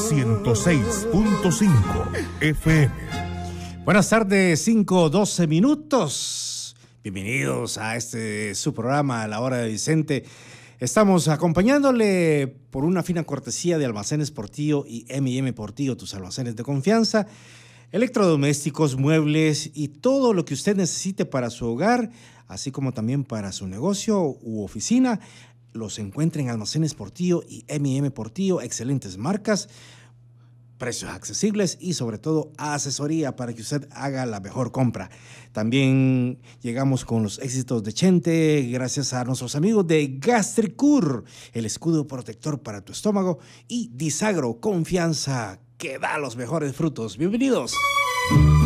106.5 FM. Buenas tardes, 5:12 minutos. Bienvenidos a su programa, a la hora de Vicente. Estamos acompañándole por una fina cortesía de Almacenes Portillo y M&M Portillo, tus almacenes de confianza. Electrodomésticos, muebles y todo lo que usted necesite para su hogar, así como también para su negocio u oficina, los encuentra en Almacenes Portillo y M&M Portillo. Excelentes marcas, precios accesibles y sobre todo asesoría para que usted haga la mejor compra. También llegamos con los éxitos de Chente gracias a nuestros amigos de Gastricur, el escudo protector para tu estómago, y Disagro, confianza que da los mejores frutos. Bienvenidos.